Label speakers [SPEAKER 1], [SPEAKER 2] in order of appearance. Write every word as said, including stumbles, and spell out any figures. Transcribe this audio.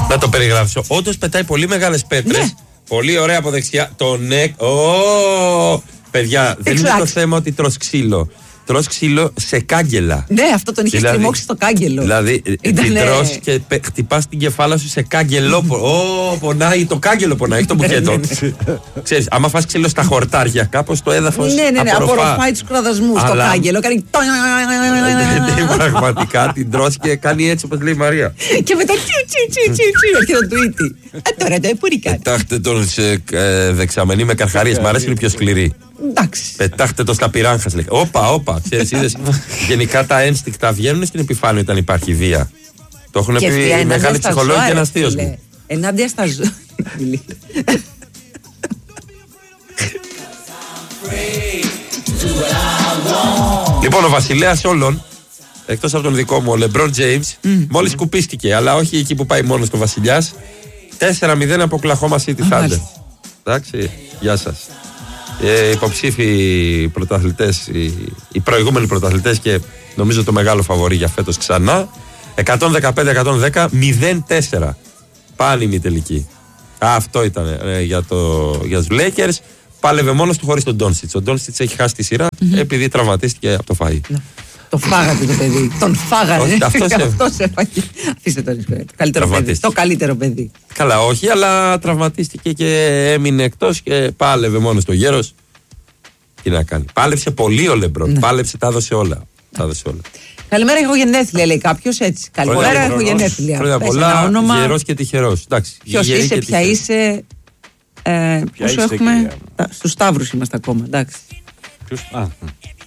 [SPEAKER 1] Να το περιγράψω. Όντως πετάει πολύ μεγάλες πέτρες. Ναι. Πολύ ωραία από δεξιά. Το νεκ. Oh! Παιδιά, δεν είναι το θέμα ότι τρως ξύλο. Τρως ξύλο σε κάγκελα.
[SPEAKER 2] Ναι, αυτό τον είχε δηλαδή, στριμώξει στο κάγκελο.
[SPEAKER 1] Δηλαδή, Ήτανε... την τρως και χτυπάς την κεφάλα σου σε κάγκελο. Ω, πονάει, το κάγκελο πονάει, το μπουκέτο. Ξέρεις, άμα φας ξύλο στα χορτάρια, κάπως το έδαφος.
[SPEAKER 2] Ναι, ναι, ναι, απορροφάει τους κραδασμούς στο κάγκελο. Κάνει.
[SPEAKER 1] Πραγματικά την τρως και κάνει έτσι όπως λέει η Μαρία.
[SPEAKER 2] Και μετά τσι τσι τσι τσι και το τουίτι. Ε, τώρα το επουρικά.
[SPEAKER 1] Πετάχτε τον σε δεξαμενή με καρχαρίες. Μ' αρέσει, είναι πιο σκληρή.
[SPEAKER 2] Εντάξει.
[SPEAKER 1] Πετάχτε το στα πυράγχας, λέει. Όπα, όπα. Ξέρεις, είδες, γενικά τα ένστικτα βγαίνουν στην επιφάνεια όταν υπάρχει βία. Το έχουν πει οι μεγάλοι ψυχολόγοι και ένας θείος μου.
[SPEAKER 2] Ενάντια στα ζώα.
[SPEAKER 1] Λοιπόν, ο βασιλέας όλων, εκτός από τον δικό μου, ο Λεμπρόν Τζέιμς, mm. μόλις σκουπίστηκε, αλλά όχι εκεί που πάει μόνος του βασιλιάς. τέσσερα μηδέν από Oklahoma City Thunder. Εντάξει, γεια σας. Ε, υποψήφοι πρωταθλητές, οι, οι προηγούμενοι πρωταθλητές και νομίζω το μεγάλο φαβορί για φέτος ξανά. εκατόν δεκαπέντε εκατόν δέκα, μηδέν τέσσερα. Πάλι μη τελική. Αυτό ήταν ε, για, το, για τους Lakers. Πάλευε μόνος του χωρίς τον Ντόνσιτς. Ο Ντόνσιτς έχει χάσει τη σειρά mm-hmm. επειδή τραυματίστηκε από το φαΐ. Ναι.
[SPEAKER 2] Το φάγατε το παιδί. Τον φάγανε.
[SPEAKER 1] Όχι, αυτός
[SPEAKER 2] έφαγε. Αφήστε τον ίσο. Το καλύτερο παιδί. Το καλύτερο παιδί.
[SPEAKER 1] Καλά, όχι, αλλά τραυματίστηκε και έμεινε εκτός και πάλευε μόνος του. Γέρος. Τι να κάνει. Πάλεψε πολύ ο Λεμπρόν. Ναι. Πάλεψε, τα έδωσε όλα. Τα έδωσε όλα.
[SPEAKER 2] Καλημέρα, έχω γενέθλια, λέει κάποιος έτσι. Καλημέρα, έχω γενέθλια.
[SPEAKER 1] Χρόνια πολλά, όνομα... γερός και τυχερός.
[SPEAKER 2] Ποιος είσαι, ποια είσαι. Ε, πόσο έχουμε. Στους Σταύρους είμαστε ακόμα, εντάξει.
[SPEAKER 3] Ποιος... Α,